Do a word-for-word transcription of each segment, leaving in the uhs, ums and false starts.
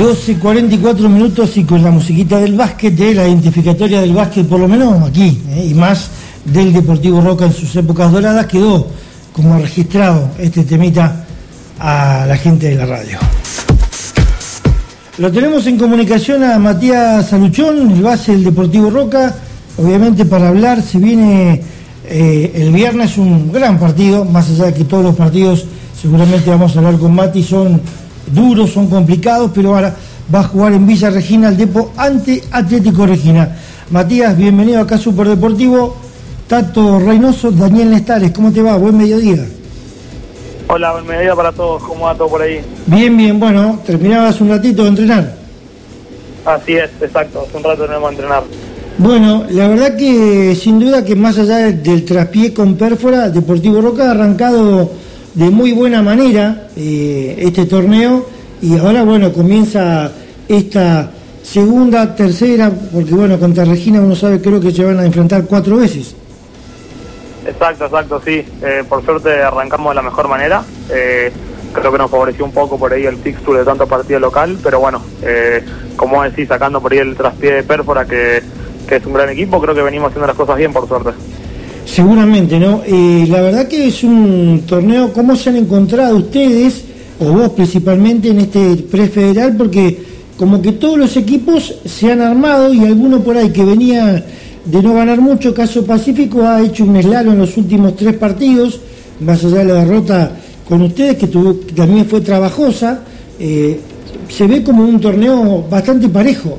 doce cuarenta y cuatro minutos y con la musiquita del básquet, de la identificatoria del básquet, por lo menos aquí, eh, y más del Deportivo Roca en sus épocas doradas, quedó como registrado este temita a la gente de la radio. Lo tenemos en comunicación a Matías Saluchón, el base del Deportivo Roca, obviamente para hablar. Se viene eh, el viernes un gran partido, más allá de que todos los partidos, seguramente vamos a hablar con Mati, son duros, son complicados, pero ahora va a jugar en Villa Regina el Depo ante Atlético Regina. Matías, bienvenido acá a Superdeportivo. Tato Reynoso, Daniel Nestares, ¿cómo te va? Buen mediodía. Hola, buen mediodía para todos, ¿cómo va todo por ahí? Bien, bien, bueno, terminabas un ratito de entrenar. Así es, exacto, hace un rato tenemos que entrenar. Bueno, la verdad que sin duda que más allá del traspié con Pérfora, Deportivo Roca ha arrancado de muy buena manera eh, este torneo, y ahora bueno, comienza esta segunda, tercera, porque bueno, contra Regina uno sabe, creo que se van a enfrentar cuatro veces. Exacto, exacto, sí, eh, por suerte arrancamos de la mejor manera, eh, creo que nos favoreció un poco por ahí el fixture de tanto partido local, pero bueno, eh, como decís, sacando por ahí el traspié de Pérfora, que, que es un gran equipo, creo que venimos haciendo las cosas bien, por suerte. Seguramente, ¿no? Eh, la verdad que es un torneo. ¿Cómo se han encontrado ustedes, o vos principalmente, en este prefederal? Porque como que todos los equipos se han armado y alguno por ahí que venía de no ganar mucho, caso Pacífico, ha hecho un slalom en los últimos tres partidos, más allá de la derrota con ustedes, que, tuvo, que también fue trabajosa. Eh, se ve como un torneo bastante parejo.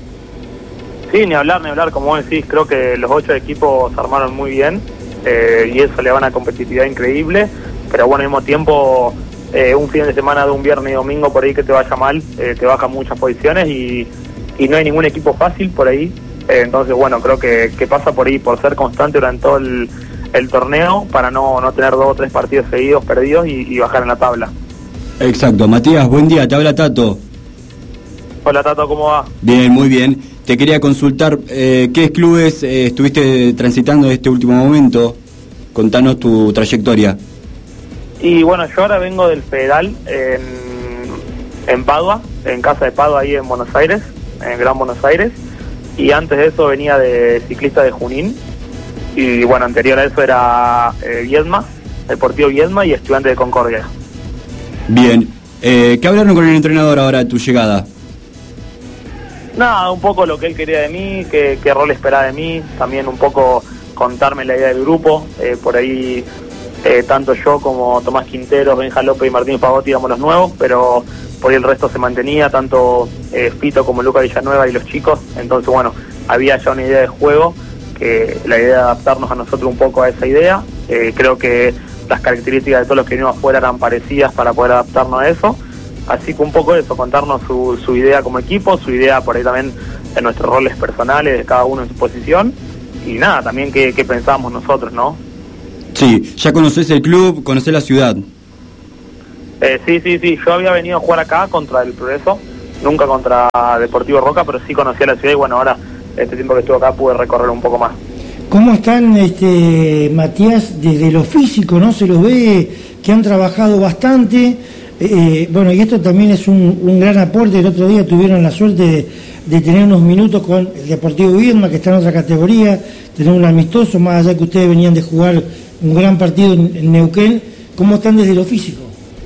Sí, ni hablar, ni hablar, como vos decís, creo que los ocho equipos se armaron muy bien, eh, y eso le da una competitividad increíble, pero bueno, al mismo tiempo, eh, un fin de semana de un viernes y domingo por ahí que te vaya mal, eh, te bajan muchas posiciones y, y no hay ningún equipo fácil por ahí, eh, entonces bueno, creo que, que pasa por ahí, por ser constante durante todo el, el torneo, para no, no tener dos o tres partidos seguidos perdidos y, y bajar en la tabla. Exacto. Matías, buen día, te habla Tato. Hola Tato, ¿cómo va? Bien, muy bien. Te quería consultar, eh, ¿qué clubes eh, estuviste transitando en este último momento? Contanos tu trayectoria. Y bueno, yo ahora vengo del Federal en, en Padua, en Casa de Padua, ahí en Buenos Aires, en Gran Buenos Aires. Y antes de eso venía de ciclista de Junín. Y bueno, anterior a eso era eh, Viedma, Deportivo Viedma y Estudiante de Concordia. Bien. Eh, ¿Qué hablaron con el entrenador ahora de tu llegada? Nada, un poco lo que él quería de mí, qué, qué rol esperaba de mí, también un poco contarme la idea del grupo, eh, por ahí eh, tanto yo como Tomás Quinteros, Benja López y Martín Pavotti éramos los nuevos, pero por ahí el resto se mantenía, tanto eh, Fito como Luca Villanueva y los chicos, entonces bueno, había ya una idea de juego, que la idea de adaptarnos a nosotros un poco a esa idea, eh, creo que las características de todos los que venimos afuera eran parecidas para poder adaptarnos a eso. Así que un poco eso, contarnos su, su idea como equipo, su idea por ahí también de nuestros roles personales, de cada uno en su posición, y nada, también qué, qué pensábamos nosotros, ¿no? Sí, ya conocés el club, conocés la ciudad. Eh, sí, sí, sí, yo había venido a jugar acá contra el Progreso, nunca contra Deportivo Roca, pero sí conocía la ciudad y bueno, ahora, este tiempo que estuve acá, pude recorrer un poco más. ¿Cómo están, este, Matías, desde lo físico, no? Se los ve que han trabajado bastante. Eh, bueno, y esto también es un, un gran aporte. El otro día tuvieron la suerte de, de tener unos minutos con el Deportivo Viedma, que está en otra categoría, tener un amistoso, más allá que ustedes venían de jugar un gran partido en, en Neuquén. ¿Cómo están desde lo físico?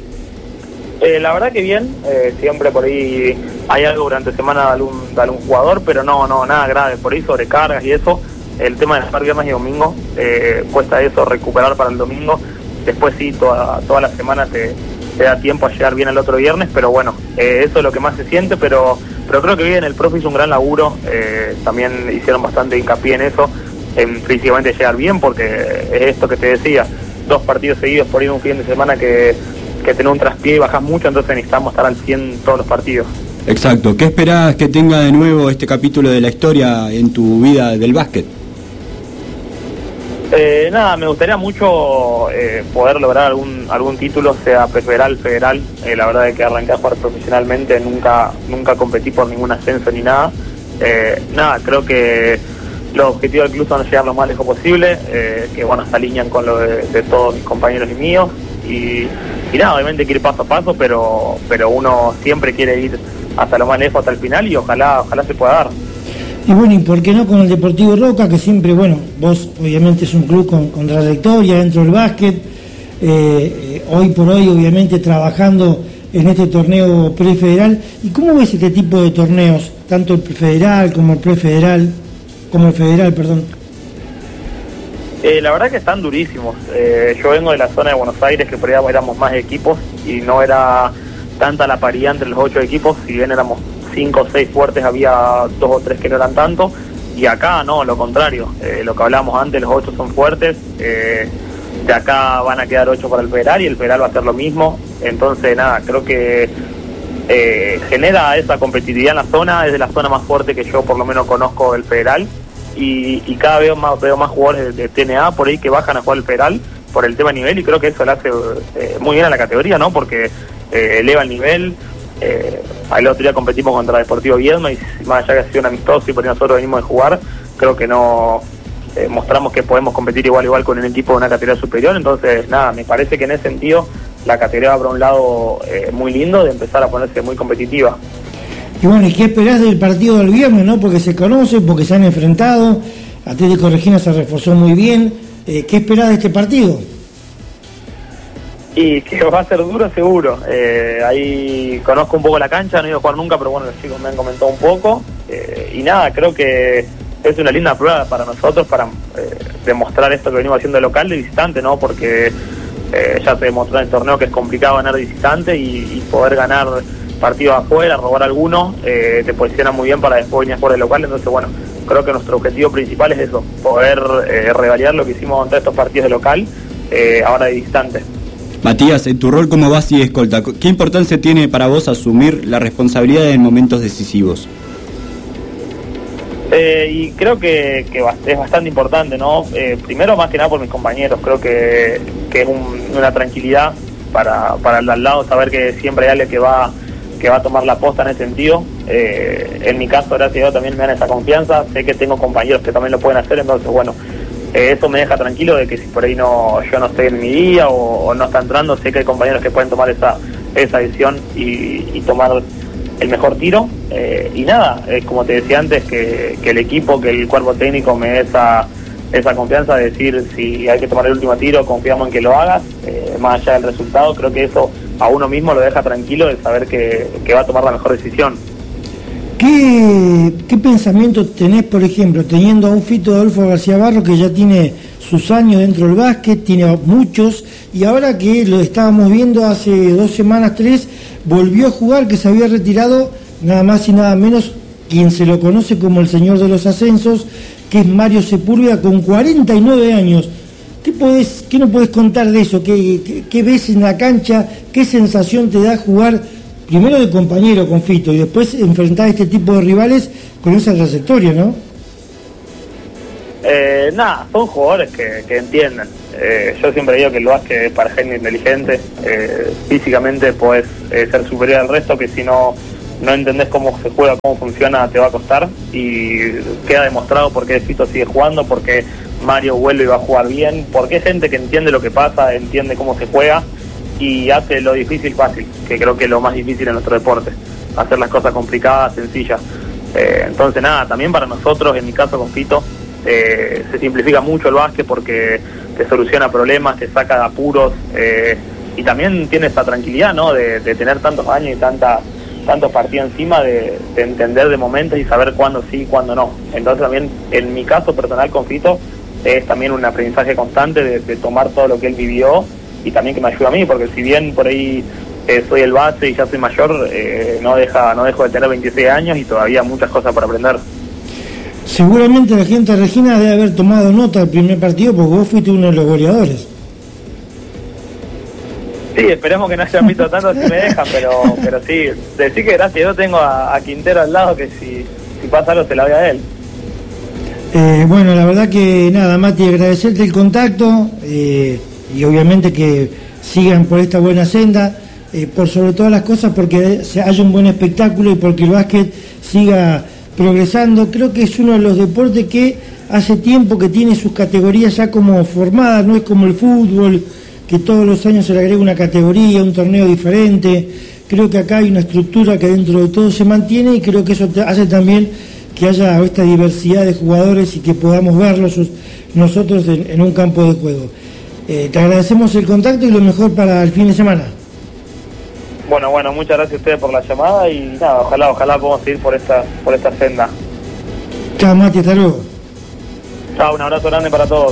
Eh, la verdad que bien, eh, siempre por ahí hay algo durante semana de algún, de algún jugador, pero no, no, nada grave, por ahí sobrecargas y eso. El tema de jugar viernes y domingo, eh, cuesta eso, recuperar para el domingo, después sí, toda, toda la semana te, te da tiempo a llegar bien el otro viernes, pero bueno, eh, eso es lo que más se siente, pero pero creo que bien, el profe hizo un gran laburo, eh, también hicieron bastante hincapié en eso, en principalmente llegar bien, porque es esto que te decía, dos partidos seguidos por ir un fin de semana que, que tener un traspié y bajas mucho, entonces necesitamos estar al cien todos los partidos. Exacto. ¿Qué esperás que tenga de nuevo este capítulo de la historia en tu vida del básquet? Eh, nada, me gustaría mucho eh, poder lograr algún algún título, sea federal, federal. Eh, la verdad es que arranqué a jugar profesionalmente, nunca nunca competí por ningún ascenso ni nada. Eh, nada, creo que los objetivos del club son llegar lo más lejos posible, eh, que bueno, se alinean con lo de, de todos mis compañeros y míos. Y, y nada, obviamente quiere ir paso a paso, pero pero uno siempre quiere ir hasta lo más lejos, hasta el final, y ojalá ojalá se pueda dar. Y bueno, ¿y por qué no con el Deportivo Roca, que siempre, bueno, vos obviamente es un club con, con trayectoria dentro del básquet, eh, eh, hoy por hoy obviamente trabajando en este torneo prefederal? ¿Y cómo ves este tipo de torneos, tanto el prefederal como el prefederal, como el federal, perdón? Eh, la verdad que están durísimos. Eh, yo vengo de la zona de Buenos Aires, que por ahí éramos más equipos y no era tanta la paridad entre los ocho equipos. Si bien éramos cinco o seis fuertes, había dos o tres que no eran tanto, y acá no, lo contrario. Eh, lo que hablábamos antes, los ocho son fuertes. Eh, de acá van a quedar ocho para el federal y el federal va a hacer lo mismo. Entonces nada, creo que eh, genera esa competitividad en la zona. Es de la zona más fuerte que yo por lo menos conozco del federal, y, y cada vez más, veo más jugadores de, de T N A por ahí que bajan a jugar el federal por el tema de nivel, y creo que eso le hace eh, muy bien a la categoría, ¿no? Porque eh, eleva el nivel. Eh, el otro día competimos contra Deportivo Viedma, y más allá que ha sido un amistoso y por ahí nosotros venimos de jugar, creo que no eh, mostramos que podemos competir igual igual con un equipo de una categoría superior. Entonces nada, me parece que en ese sentido la categoría va por un lado eh, muy lindo, de empezar a ponerse muy competitiva. Y bueno, ¿y qué esperás del partido del viernes, no? Porque se conocen, porque se han enfrentado, Atlético Regina se reforzó muy bien, eh, ¿qué esperás de este partido? Y que va a ser duro seguro. Eh, ahí conozco un poco la cancha, no he ido a jugar nunca, pero bueno, los chicos me han comentado un poco. Eh, y nada, creo que es una linda prueba para nosotros, para eh, demostrar esto que venimos haciendo de local, de visitante, ¿no? Porque eh, ya se demostró en el torneo que es complicado ganar de visitante, y, y poder ganar partidos afuera, robar alguno, eh, te posiciona muy bien para después venir a jugar de local. Entonces bueno, creo que nuestro objetivo principal es eso, poder eh, revalidar lo que hicimos contra estos partidos de local, eh, ahora de visitante. Matías, en tu rol como base y escolta, ¿qué importancia tiene para vos asumir la responsabilidad en momentos decisivos? Eh, y creo que, que es bastante importante, ¿no? Eh, primero, más que nada por mis compañeros, creo que, que es un, una tranquilidad para, para el de al lado, saber que siempre hay alguien que va que va a tomar la posta en ese sentido. Eh, en mi caso, gracias a Dios, también me dan esa confianza, sé que tengo compañeros que también lo pueden hacer, entonces bueno, Eh, eso me deja tranquilo de que si por ahí no yo no estoy en mi día o, o no está entrando, sé que hay compañeros que pueden tomar esa esa decisión y, y tomar el mejor tiro. Eh, y nada, es como te decía antes, que, que el equipo, que el cuerpo técnico me dé esa, esa confianza de decir si hay que tomar el último tiro, confiamos en que lo hagas, eh, más allá del resultado. Creo que eso a uno mismo lo deja tranquilo de saber que, que va a tomar la mejor decisión. ¿Qué, ¿Qué pensamiento tenés, por ejemplo, teniendo a un Fito Adolfo García Barro que ya tiene sus años dentro del básquet, tiene muchos, y ahora que lo estábamos viendo hace dos semanas, tres, volvió a jugar, que se había retirado, nada más y nada menos, quien se lo conoce como el señor de los ascensos, que es Mario Sepúlveda, con cuarenta y nueve años? ¿Qué, podés, qué nos podés contar de eso? ¿Qué, qué, ¿Qué ves en la cancha? ¿Qué sensación te da jugar primero de compañero con Fito y después enfrentar a este tipo de rivales con esa trayectoria, no? Eh, nada, son jugadores que, que entienden. Eh, yo siempre digo que el básquet es para gente inteligente. Eh, físicamente podés eh, ser superior al resto, que si no no entendés cómo se juega, cómo funciona, te va a costar. Y queda demostrado por qué Fito sigue jugando, por qué Mario vuelve y va a jugar bien, porque hay gente que entiende lo que pasa, entiende cómo se juega y hace lo difícil fácil, que creo que es lo más difícil en nuestro deporte, hacer las cosas complicadas, sencillas. Eh, entonces nada, también para nosotros, en mi caso con Fito, eh, se simplifica mucho el básquet porque te soluciona problemas, te saca de apuros, eh, y también tiene esa tranquilidad, ¿no? De, de tener tantos años y tanta, tantos partidos encima, de, de entender de momentos y saber cuándo sí y cuándo no. Entonces también, en mi caso personal con Fito, es también un aprendizaje constante de, de tomar todo lo que él vivió, y también que me ayuda a mí, porque si bien por ahí eh, soy el base y ya soy mayor, eh, no deja no dejo de tener veintiséis años y todavía muchas cosas por aprender. Seguramente la gente de Regina debe haber tomado nota del primer partido, porque vos fuiste uno de los goleadores. Sí, esperemos que no hayan visto tanto si me dejan, pero pero sí, decir que gracias yo tengo a, a Quintero al lado, que si, si pasa algo se la voy a él. Eh, bueno, la verdad que nada, Mati, agradecerte el contacto, eh, y obviamente que sigan por esta buena senda, eh, por sobre todas las cosas, porque haya un buen espectáculo y porque el básquet siga progresando. Creo que es uno de los deportes que hace tiempo que tiene sus categorías ya como formadas, no es como el fútbol, que todos los años se le agrega una categoría, un torneo diferente. creo que acá hay una estructura que dentro de todo se mantiene y creo que eso hace también que haya esta diversidad de jugadores y que podamos verlos nosotros en, en un campo de juego. Eh, te agradecemos el contacto y lo mejor para el fin de semana. Bueno, bueno, muchas gracias a ustedes por la llamada y nada, ojalá, ojalá podamos seguir por esta, por esta senda. Chao, Mati, hasta luego. Chao, un abrazo grande para todos.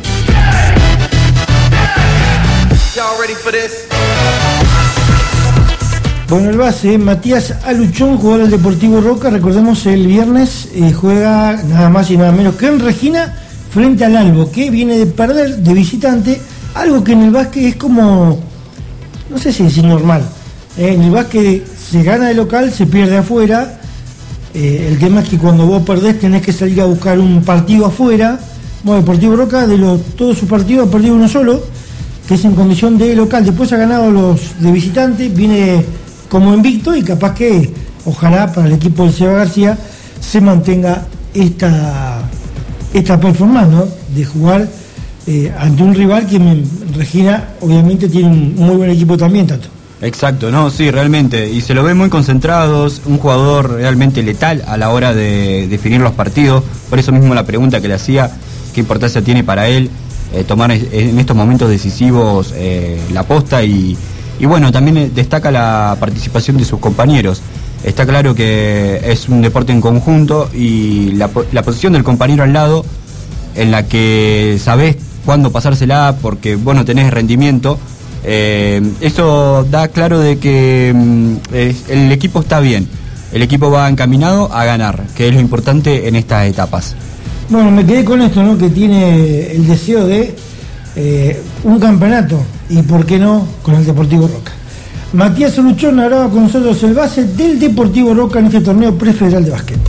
Bueno, el base, Matías Aluchón, jugador del Deportivo Roca, recordemos el viernes eh, juega nada más y nada menos que en Regina frente al Albo, que viene de perder de visitante, algo que en el básquet es como, no sé si es normal, eh, en el básquet se gana de local, se pierde afuera, eh, el tema es que cuando vos perdés tenés que salir a buscar un partido afuera. Bueno, el Deportivo Roca de los, todos sus partidos ha perdido uno solo, que es en condición de local, después ha ganado los de visitante, viene como invicto y capaz que ojalá para el equipo del Seba García se mantenga esta esta performance, ¿no? De jugar eh, ante un rival que en Regina obviamente tiene un muy buen equipo también, Tato. Exacto, no, sí, realmente, y se lo ve muy concentrados, un jugador realmente letal a la hora de definir los partidos, por eso mismo la pregunta que le hacía, qué importancia tiene para él eh, tomar en estos momentos decisivos eh, la posta y Y bueno, también destaca la participación de sus compañeros. Está claro que es un deporte en conjunto y la, la posición del compañero al lado, en la que sabés cuándo pasársela porque vos no tenés rendimiento, eh, eso da claro de que eh, el equipo está bien, el equipo va encaminado a ganar, que es lo importante en estas etapas. Bueno, me quedé con esto, ¿no? Que tiene el deseo de eh, un campeonato. Y por qué no con el Deportivo Roca. Matías Aluchón hablaba con nosotros, el base del Deportivo Roca en este torneo prefederal de básquet.